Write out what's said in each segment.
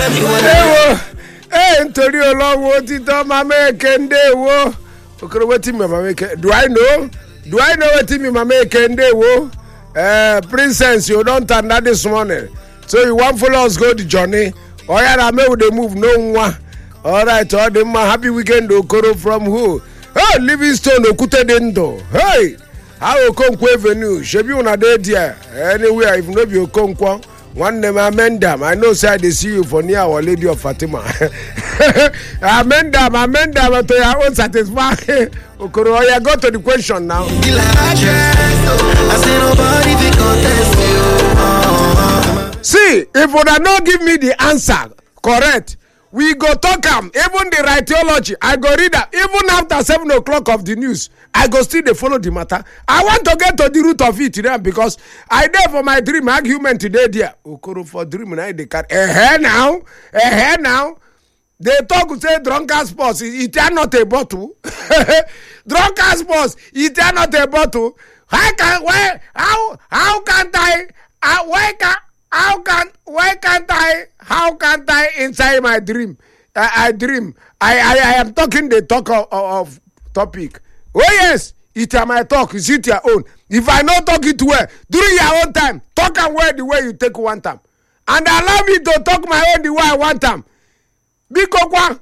Nítorí Ọlọ́run títọ́ máa mẹ́kẹ́ ń dé wo. Okoro wetin me mama make. Do I know wetin me mama make ń dé wo? Princess, you don't turn that this morning. So you want follow us go the journey. Oya na me we dey move no one. All right, all the man happy weekend Okoro from who? Oh, Livingstone Okutedendo. Hey, how Okonkwo Avenue? Shebi una dey there. Anywhere if no be Okonkwo. One name Amenda. I know say they see you for near Our Lady of Fatima. Amenda to your own satisfaction. Okoro, I go to the question now. See, if una not give me the answer correct, we go talk am. Even the right theology, I go read that. Even after 7 o'clock of the news, I go still dey follow the matter. I want to get to the root of it today because I there for my dream argument today there. Okoro for dream now they can now. They talk say drunkard sports. It are not a bottle. Drunkard sports. It are not a bottle. How can't I inside my dream? I dream. I am talking the talk of topic. Oh yes, it's my talk. Is it your own? If I not talk it well, during your own time, talk and well the way you take one time. And allow me to talk my own the way I want time. Bikokwa.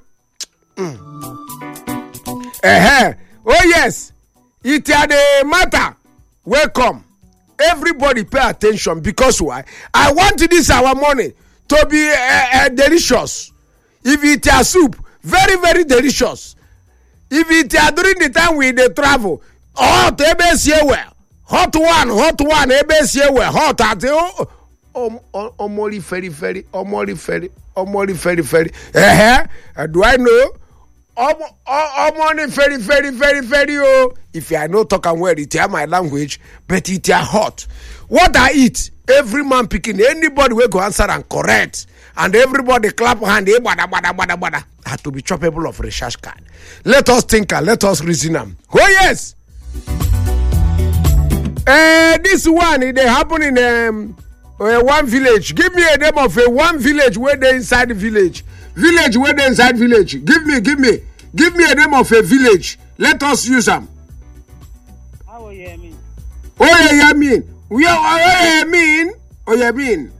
Oh yes, it's the matter. Welcome. Everybody pay attention because why? I want this our money to be delicious. If it's a soup, very, very delicious. If it's during the time we dey travel, hot, hot one, hot at omori very. Do I know? Omori very. Oh, if I know talk and word, it's my language, but it's hot. What I eat, every man picking, anybody will go answer and correct. And everybody clap hand, bada. Had to be choppable of research card. Let us think and let us reason them. Oh yes. This one it happen in one village. Give me a name of a one village where they inside the village. Village where they inside village. Give me a name of a village. Let us use them. How are you mean? Oh you mean?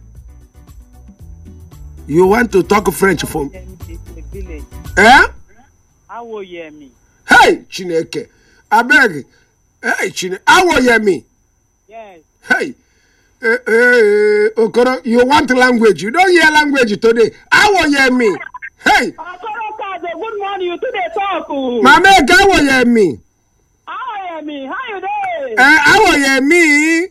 You want to talk French for me? How will you mean? Hey, Chineke. I beg. Hey, Chineke. How will you mean? Yes. Hey. Okoro, you want language. You don't hear language today. How will you mean? Hey. Okoro, good morning. You today talk. Mama, how will you mean? How you mean? How you doing? How will you mean?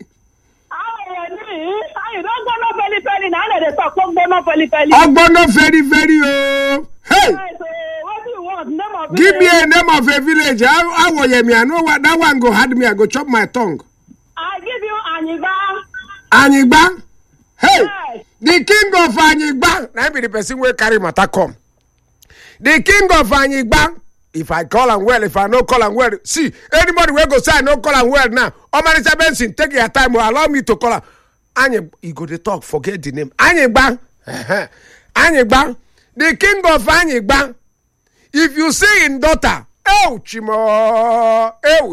You don't go no belly. Now they talk no belly. Ogbono very. Hey. What do you want? Name of Give me a name of a village. How will you mean? I know what that one go hard me. I go chop my tongue. I give you Anigba. Hey. Yes. The king of Anigba. Now be the person where carry matter come. The king of Anigba. If I call and well, if I no call and well, see anybody will go say I no call and well now. Oh Manager Benson, take your time. Will allow me to call her. Anye, you go to talk. Forget the name. Anigba. Anigba. The king of Anigba. If you say in daughter, Chimo.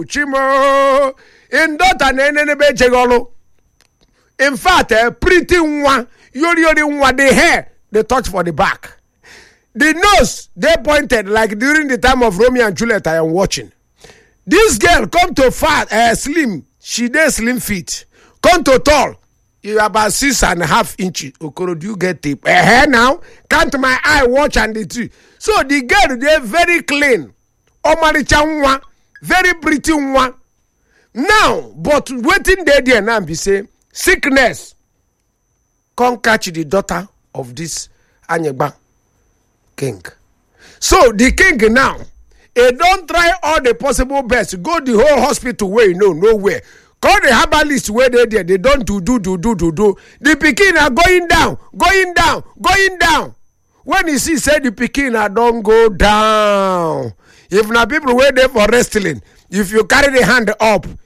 In daughter, nenebe jegolo. In fact, pretty one, yori one, the hair, they touch for the back. The nose, they pointed like during the time of Romeo and Juliet I am watching. This girl come to fat, slim, she dey slim feet. Come to tall, you about 6.5 inches. Okoro, do you get tape? Now, count my eye, watch and the tree. So the girl, they very clean. Omaricha one, very pretty one. Now, but waiting there now be say, sickness come catch the daughter of this Anyegba king. So the king now, he don't try all the possible best. Go the whole hospital where you know nowhere. Call the herbalist where they there. They don't do. The pikin are going down. When you see say the pikin are don't go down. If na people where there for wrestling, if you carry the hand up,